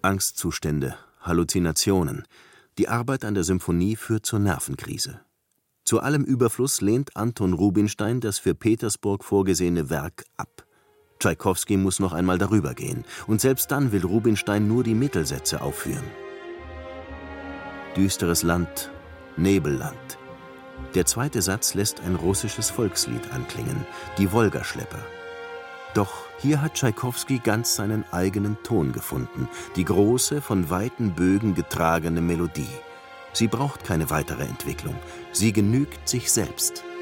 Angstzustände, Halluzinationen. Die Arbeit an der Symphonie führt zur Nervenkrise. Zu allem Überfluss lehnt Anton Rubinstein das für Petersburg vorgesehene Werk ab. Tschaikowski muss noch einmal darüber gehen, und selbst dann will Rubinstein nur die Mittelsätze aufführen. Düsteres Land, Nebelland. Der zweite Satz lässt ein russisches Volkslied anklingen, die Wolgaschlepper. Doch hier hat Tschaikowski ganz seinen eigenen Ton gefunden, die große, von weiten Bögen getragene Melodie. Sie braucht keine weitere Entwicklung, sie genügt sich selbst.